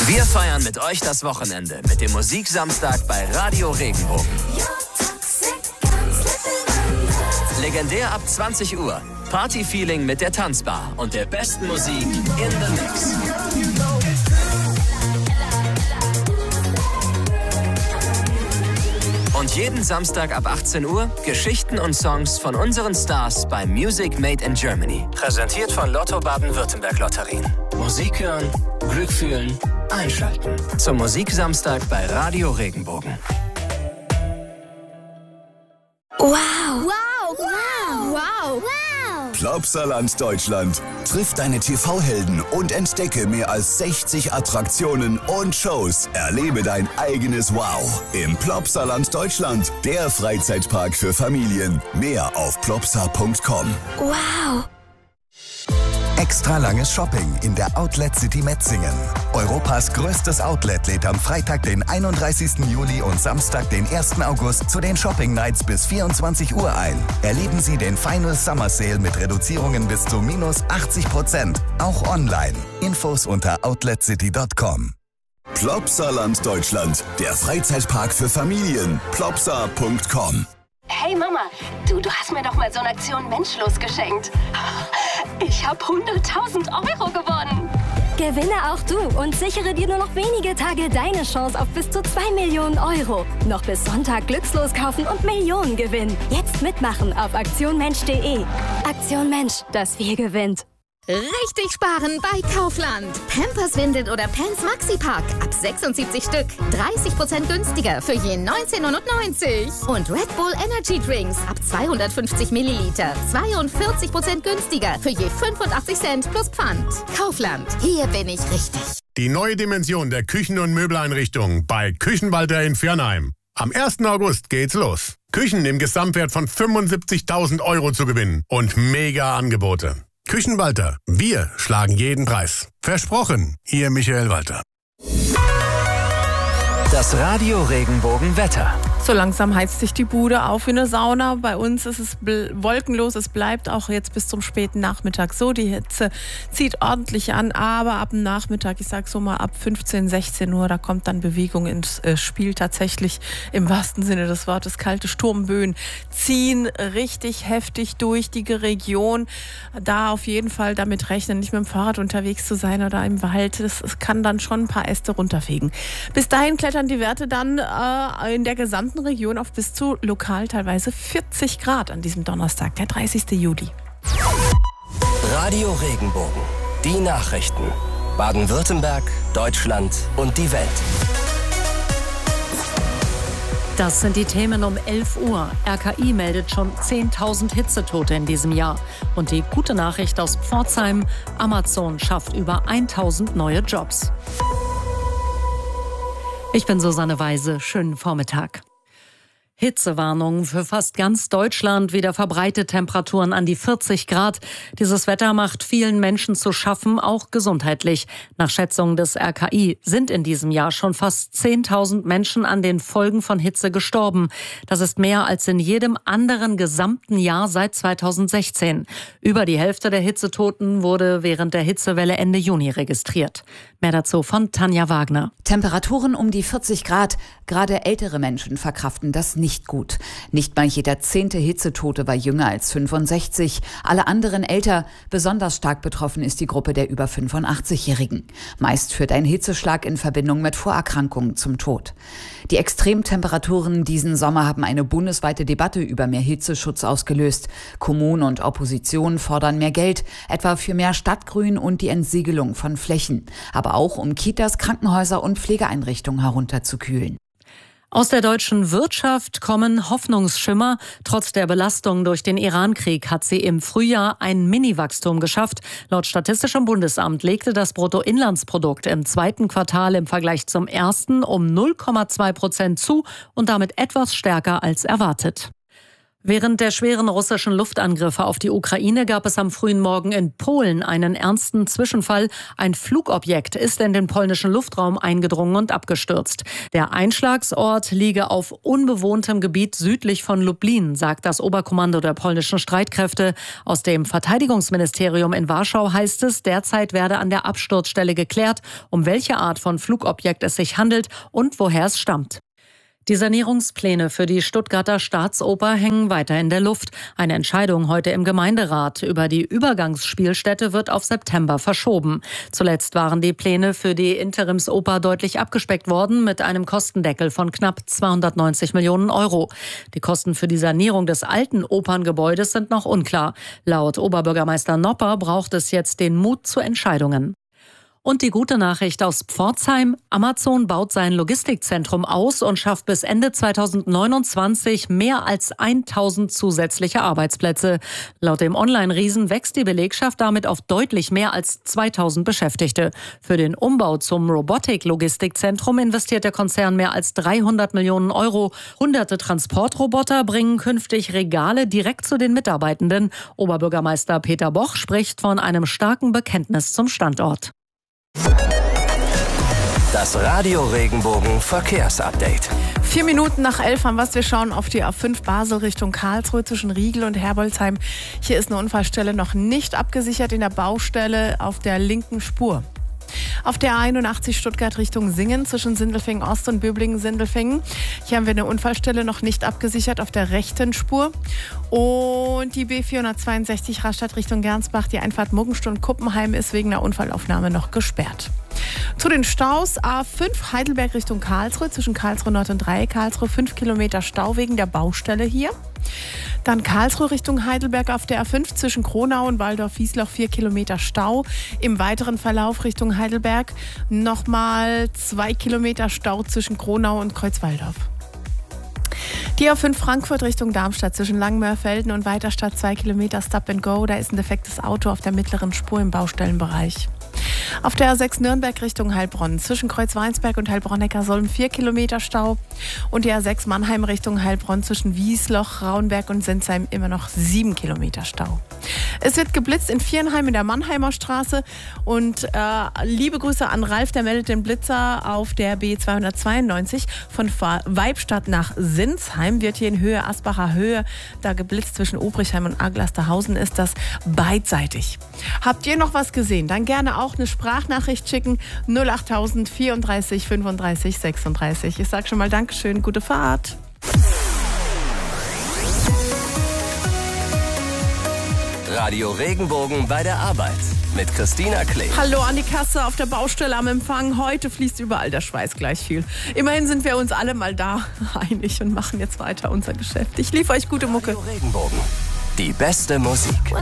Wir feiern mit euch das Wochenende mit dem Musiksamstag bei Radio Regenbogen. Legendär ab 20 Uhr. Party-Feeling mit der Tanzbar und der besten Musik in the Mix. Und jeden Samstag ab 18 Uhr Geschichten und Songs von unseren Stars bei Music Made in Germany. Präsentiert von Lotto Baden-Württemberg Lotterien. Musik hören, Glück fühlen, einschalten. Zum Musiksamstag bei Radio Regenbogen. Wow! Wow! Wow! Wow! Wow! Plopsaland Deutschland. Triff deine TV-Helden und entdecke mehr als 60 Attraktionen und Shows. Erlebe dein eigenes Wow im Plopsaland Deutschland, der Freizeitpark für Familien. Mehr auf plopsa.com. Wow! Extra langes Shopping in der Outlet City Metzingen. Europas größtes Outlet lädt am Freitag, den 31. Juli und Samstag, den 1. August zu den Shopping Nights bis 24 Uhr ein. Erleben Sie den Final Summer Sale mit Reduzierungen bis zu minus 80%. Auch online. Infos unter outletcity.com. Plopsaland Deutschland, der Freizeitpark für Familien. plopsa.com. Hey Mama, du hast mir doch mal so eine Aktion Menschlos geschenkt. Ich habe 100.000 Euro gewonnen. Gewinne auch du und sichere dir nur noch wenige Tage deine Chance auf bis zu 2 Millionen Euro. Noch bis Sonntag glückslos kaufen und Millionen gewinnen. Jetzt mitmachen auf aktionmensch.de. Aktion Mensch, das wir gewinnt. Richtig sparen bei Kaufland. Pampers, Windeln oder Pants Maxi-Pack ab 76 Stück. 30% günstiger für je 19,99. Und Red Bull Energy Drinks ab 250 Milliliter. 42% günstiger für je 85 Cent plus Pfand. Kaufland, hier bin ich richtig. Die neue Dimension der Küchen- und Möbeleinrichtungen bei Küchenwalter in Viernheim. Am 1. August geht's los. Küchen im Gesamtwert von 75.000 Euro zu gewinnen und mega Angebote. Küchenwalter, wir schlagen jeden Preis. Versprochen, Ihr Michael Walter. Das Radio Regenbogen Wetter. So langsam heizt sich die Bude auf wie eine Sauna. Bei uns ist es wolkenlos. Es bleibt auch jetzt bis zum späten Nachmittag so. Die Hitze zieht ordentlich an, aber ab dem Nachmittag, ich sag so mal ab 15, 16 Uhr, da kommt dann Bewegung ins Spiel. Tatsächlich im wahrsten Sinne des Wortes. Kalte Sturmböen ziehen richtig heftig durch die Region. Da auf jeden Fall damit rechnen, nicht mit dem Fahrrad unterwegs zu sein oder im Wald. Es kann dann schon ein paar Äste runterfegen. Bis dahin klettern die Werte dann in der gesamten Region auf bis zu lokal teilweise 40 Grad an diesem Donnerstag, der 30. Juli. Radio Regenbogen. Die Nachrichten. Baden-Württemberg, Deutschland und die Welt. Das sind die Themen um 11 Uhr. RKI meldet schon 10.000 Hitzetote in diesem Jahr. Und die gute Nachricht aus Pforzheim: Amazon schafft über 1.000 neue Jobs. Ich bin Susanne Weise. Schönen Vormittag. Hitzewarnung für fast ganz Deutschland, wieder verbreitet Temperaturen an die 40 Grad. Dieses Wetter macht vielen Menschen zu schaffen, auch gesundheitlich. Nach Schätzungen des RKI sind in diesem Jahr schon fast 10.000 Menschen an den Folgen von Hitze gestorben. Das ist mehr als in jedem anderen gesamten Jahr seit 2016. Über die Hälfte der Hitzetoten wurde während der Hitzewelle Ende Juni registriert. Mehr dazu von Tanja Wagner. Temperaturen um die 40 Grad. Gerade ältere Menschen verkraften das nicht gut. Nicht mal jeder 10. Hitzetote war jünger als 65. Alle anderen älter. Besonders stark betroffen ist die Gruppe der über 85-Jährigen. Meist führt ein Hitzeschlag in Verbindung mit Vorerkrankungen zum Tod. Die Extremtemperaturen diesen Sommer haben eine bundesweite Debatte über mehr Hitzeschutz ausgelöst. Kommunen und Opposition fordern mehr Geld, etwa für mehr Stadtgrün und die Entsiegelung von Flächen. Aber auch um Kitas, Krankenhäuser und Pflegeeinrichtungen herunterzukühlen. Aus der deutschen Wirtschaft kommen Hoffnungsschimmer. Trotz der Belastung durch den Iran-Krieg hat sie im Frühjahr ein Mini-Wachstum geschafft. Laut Statistischem Bundesamt legte das Bruttoinlandsprodukt im zweiten Quartal im Vergleich zum ersten um 0,2% zu und damit etwas stärker als erwartet. Während der schweren russischen Luftangriffe auf die Ukraine gab es am frühen Morgen in Polen einen ernsten Zwischenfall. Ein Flugobjekt ist in den polnischen Luftraum eingedrungen und abgestürzt. Der Einschlagsort liege auf unbewohntem Gebiet südlich von Lublin, sagt das Oberkommando der polnischen Streitkräfte. Aus dem Verteidigungsministerium in Warschau heißt es, derzeit werde an der Absturzstelle geklärt, um welche Art von Flugobjekt es sich handelt und woher es stammt. Die Sanierungspläne für die Stuttgarter Staatsoper hängen weiter in der Luft. Eine Entscheidung heute im Gemeinderat über die Übergangsspielstätte wird auf September verschoben. Zuletzt waren die Pläne für die Interimsoper deutlich abgespeckt worden mit einem Kostendeckel von knapp 290 Millionen Euro. Die Kosten für die Sanierung des alten Operngebäudes sind noch unklar. Laut Oberbürgermeister Nopper braucht es jetzt den Mut zu Entscheidungen. Und die gute Nachricht aus Pforzheim: Amazon baut sein Logistikzentrum aus und schafft bis Ende 2029 mehr als 1000 zusätzliche Arbeitsplätze. Laut dem Online-Riesen wächst die Belegschaft damit auf deutlich mehr als 2000 Beschäftigte. Für den Umbau zum Robotik-Logistikzentrum investiert der Konzern mehr als 300 Millionen Euro. Hunderte Transportroboter bringen künftig Regale direkt zu den Mitarbeitenden. Oberbürgermeister Peter Boch spricht von einem starken Bekenntnis zum Standort. Das Radio Regenbogen Verkehrsupdate. 4 Minuten nach 11 haben wir schauen auf die A5 Basel Richtung Karlsruhe zwischen Riegel und Herbolzheim. Hier ist eine Unfallstelle noch nicht abgesichert in der Baustelle auf der linken Spur. Auf der A81 Stuttgart Richtung Singen zwischen Sindelfingen Ost und Böblingen-Sindelfingen. Hier haben wir eine Unfallstelle noch nicht abgesichert auf der rechten Spur. Und die B462 Rastatt Richtung Gernsbach, die Einfahrt Muggenstund-Kuppenheim ist wegen einer Unfallaufnahme noch gesperrt. Zu den Staus: A5 Heidelberg Richtung Karlsruhe zwischen Karlsruhe Nord und Dreieck Karlsruhe 5 Kilometer Stau wegen der Baustelle hier. Dann Karlsruhe Richtung Heidelberg auf der A5 zwischen Kronau und Waldorf-Wiesloch 4 Kilometer Stau. Im weiteren Verlauf Richtung Heidelberg nochmal 2 Kilometer Stau zwischen Kronau und Kreuzwaldorf. Die A5 Frankfurt Richtung Darmstadt zwischen Langmörfelden und Weiterstadt 2 Kilometer Stop and Go. Da ist ein defektes Auto auf der mittleren Spur im Baustellenbereich. Auf der A6 Nürnberg Richtung Heilbronn zwischen Kreuzweinsberg und Heilbronn-Neckarsulm 4 Kilometer Stau. Und die A6 Mannheim Richtung Heilbronn zwischen Wiesloch, Rauenberg und Sensheim immer noch 7 Kilometer Stau. Es wird geblitzt in Viernheim in der Mannheimer Straße. Und liebe Grüße an Ralf, der meldet den Blitzer auf der B292 von Weibstadt nach Sinsheim. Wird hier in Höhe Asbacher Höhe da geblitzt zwischen Obrichheim und Aglasterhausen, ist das beidseitig. Habt ihr noch was gesehen? Dann gerne auch eine Sprachnachricht schicken, 08000 34 35 36. Ich sage schon mal Dankeschön, gute Fahrt. Radio Regenbogen bei der Arbeit mit Christina Klee. Hallo an die Kasse auf der Baustelle am Empfang. Heute fließt überall der Schweiß gleich viel. Immerhin sind wir uns alle mal da einig und machen jetzt weiter unser Geschäft. Ich liefere euch gute Mucke. Radio Regenbogen, die beste Musik.